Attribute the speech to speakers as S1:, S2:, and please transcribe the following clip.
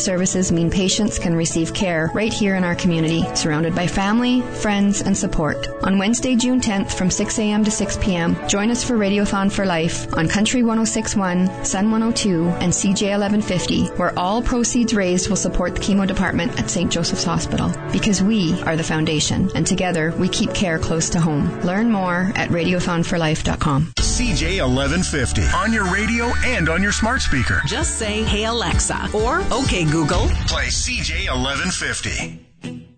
S1: services mean patients can receive care right here in our community, surrounded by family, friends, and support. On Wednesday, June 10th from 6 a.m. to 6 p.m., join us for Radiothon for Life on Country 106.1, Sun 102, and CJ 1150, where all proceeds raised will support the chemo department at St. Joseph's Hospital. Because we are the foundation, and together we keep care close to home. Learn more at radiothonforlife.com.
S2: CJ 1150 on your radio and on your smart speaker.
S3: Just say, "Hey Alexa," or "Okay Google."
S2: Play CJ 1150.